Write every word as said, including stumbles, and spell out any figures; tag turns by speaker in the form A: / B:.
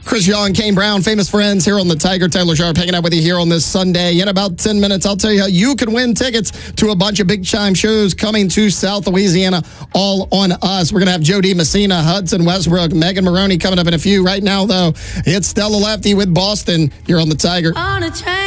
A: Chris Young, Kane Brown, famous friends here on the Tiger. Taylor Sharp hanging out with you here on this Sunday. In about ten minutes, I'll tell you how you can win tickets to a bunch of big time shows coming to South Louisiana, all on us. We're going to have Jody Messina, Hudson Westbrook, Megan Maroney coming up in a few. Right now, though, it's Stella Lefty with Boston here on the Tiger.
B: On a train.